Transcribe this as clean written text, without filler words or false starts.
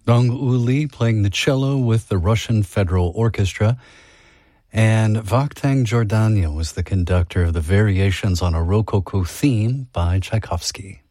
Dong Uli playing the cello with the Russian Federal Orchestra. And Vakhtang Jordanyan was the conductor of the Variations on a Rococo Theme by Tchaikovsky.